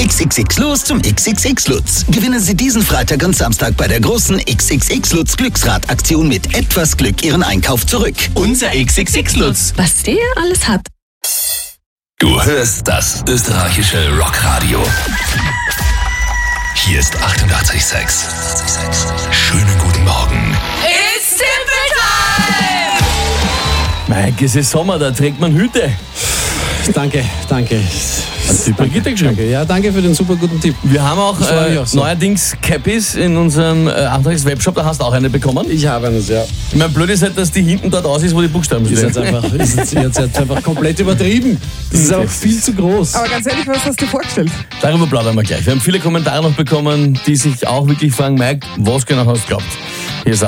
XXX Los zum XXX Lutz. Gewinnen Sie diesen Freitag und Samstag bei der großen XXX Lutz Glücksrad-Aktion mit etwas Glück Ihren Einkauf zurück. Unser XXX Lutz. Was der alles hat. Du hörst das österreichische Rockradio. Hier ist 88,6. Schönen guten Morgen. It's Simple Time! Mike, es ist Sommer, da trägt man Hüte. Danke. Hat Brigitte geschrieben. Danke. Ja, danke für den super guten Tipp. Wir haben auch, freut mich auch so. neuerdings Cappies in unserem Webshop, da hast du auch eine bekommen. Ich habe eines, ja. Ich meine, blöd ist halt, dass die hinten dort aus ist, wo die Buchstaben Ihr stehen. seid einfach komplett übertrieben. Das ist einfach viel zu groß. Aber ganz ehrlich, was hast du vorgestellt? Darüber plaudern wir gleich. Wir haben viele Kommentare noch bekommen, die sich auch wirklich fragen, Mike, was genau hast du geglaubt?